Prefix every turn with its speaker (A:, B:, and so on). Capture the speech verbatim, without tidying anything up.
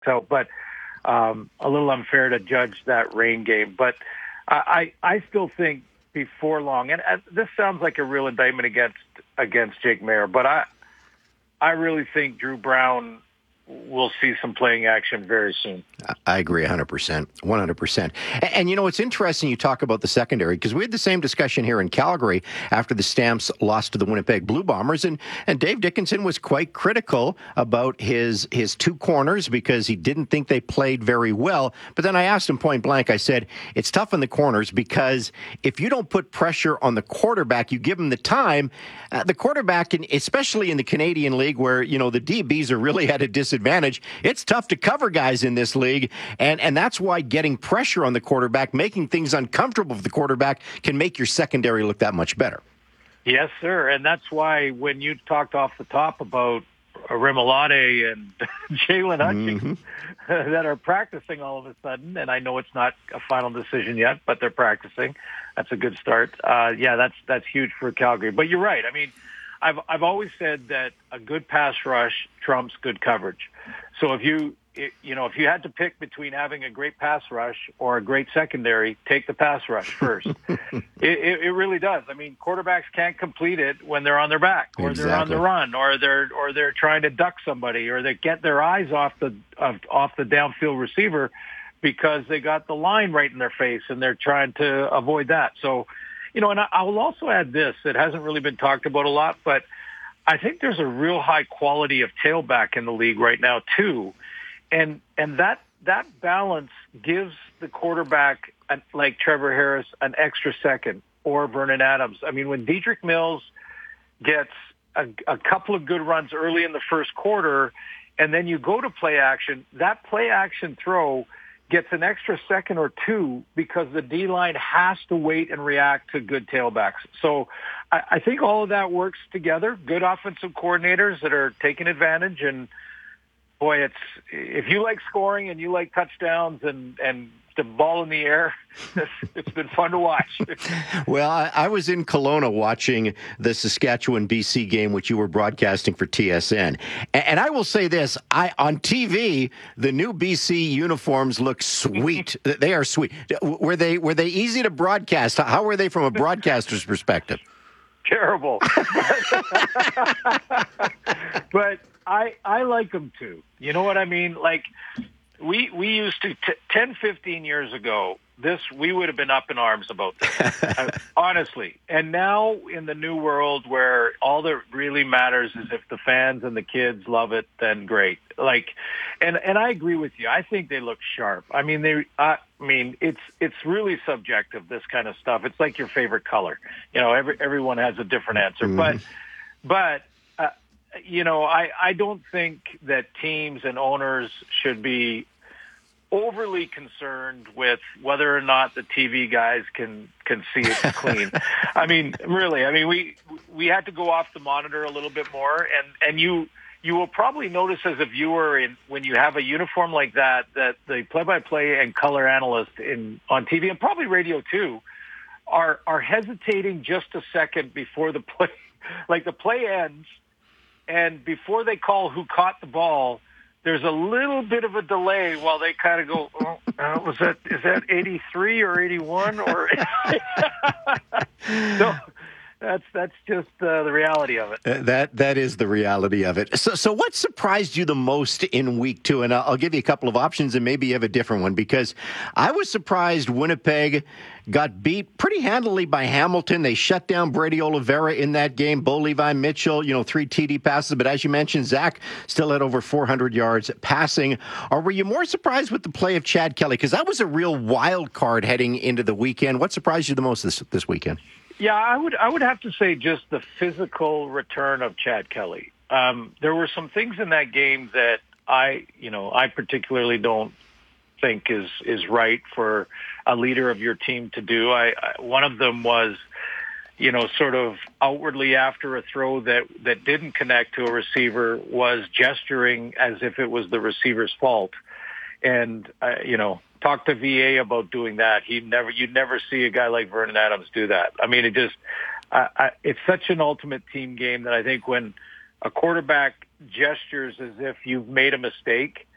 A: So, but um, a little unfair to judge that rain game. But I, I, I still think before long, and uh, this sounds like a real indictment against against Jake Maier, but I I really think Drew Brown we'll see some playing action very soon.
B: I agree one hundred percent, one hundred percent. And, and you know, it's interesting you talk about the secondary because we had the same discussion here in Calgary after the Stamps lost to the Winnipeg Blue Bombers, and, and Dave Dickinson was quite critical about his his two corners because he didn't think they played very well. But then I asked him point blank, I said, it's tough in the corners because if you don't put pressure on the quarterback, you give him the time, uh, the quarterback, in, especially in the Canadian League where, you know, the D Bs are really at a disadvantage, advantage. It's tough to cover guys in this league, and, and that's why getting pressure on the quarterback, making things uncomfortable for the quarterback, can make your secondary look that much better.
A: Yes, sir, and that's why when you talked off the top about Rimolade and Jalen Hutchings mm-hmm. that are practicing all of a sudden, and I know it's not a final decision yet, but they're practicing. That's a good start. Uh, yeah, that's that's huge for Calgary. But you're right. I mean, I've I've always said that a good pass rush trumps good coverage. So if you you know if you had to pick between having a great pass rush or a great secondary, take the pass rush first. it, it, it really does. I mean, quarterbacks can't complete it when they're on their back or
B: exactly.
A: they're on the run or they're or they're trying to duck somebody or they get their eyes off the of, off the downfield receiver because they got the line right in their face and they're trying to avoid that. So. You know, and I will also add this. It hasn't really been talked about a lot, but I think there's a real high quality of tailback in the league right now, too. And and that that balance gives the quarterback, like Trevor Harris, an extra second, or Vernon Adams. I mean, when Dedrick Mills gets a, a couple of good runs early in the first quarter, and then you go to play action, that play action throw gets an extra second or two because the D-line has to wait and react to good tailbacks. So I, I think all of that works together. Good offensive coordinators that are taking advantage. And, boy, it's if you like scoring and you like touchdowns and, and the ball in the air, it's, it's been fun to watch.
B: Well, I, I was in Kelowna watching the Saskatchewan-B C game, which you were broadcasting for T S N. And, and I will say this, I on T V, the new B C uniforms look sweet. They are sweet. Were they were they easy to broadcast? How were they from a broadcaster's perspective?
A: Terrible. But I I like them too. You know what I mean? Like, We we used to, t- ten, fifteen years ago, this, we would have been up in arms about this, uh, honestly. And now in the new world where all that really matters is if the fans and the kids love it, then great. Like, and, and I agree with you. I think they look sharp. I mean, they, I mean, it's, it's really subjective, this kind of stuff. It's like your favorite color. You know, every, everyone has a different answer, mm-hmm. but, but, uh, you know, I, I don't think that teams and owners should be overly concerned with whether or not the T V guys can can see it clean. I mean, really, I mean, we we had to go off the monitor a little bit more, and and you you will probably notice as a viewer in when you have a uniform like that that the play-by-play and color analyst in on T V and probably radio too are are hesitating just a second before the play, like the play ends, and before they call who caught the ball, there's a little bit of a delay while they kind of go, oh, uh, was that, is that eighty-three or eighty-one? Or so that's that's just uh, the reality of it.
B: Uh, that that is the reality of it. So, so what surprised you the most in week two? And I'll, I'll give you a couple of options, and maybe you have a different one, because I was surprised Winnipeg got beat pretty handily by Hamilton. They shut down Brady Oliveira in that game. Bo Levi Mitchell, you know, three T D passes. But as you mentioned, Zach still had over four hundred yards passing. Or were you more surprised with the play of Chad Kelly? Because that was a real wild card heading into the weekend. What surprised you the most this this weekend?
A: Yeah, I would I would have to say just the physical return of Chad Kelly. Um, there were some things in that game that I, you know, I particularly don't think is is right for a leader of your team to do. I, I one of them was, you know, sort of outwardly after a throw that that didn't connect to a receiver was gesturing as if it was the receiver's fault. And uh, you know, talk to V A about doing that. He never, you'd never see a guy like Vernon Adams do that. I mean, it just, I, I, it's such an ultimate team game that I think when a quarterback gestures as if you've made a mistake,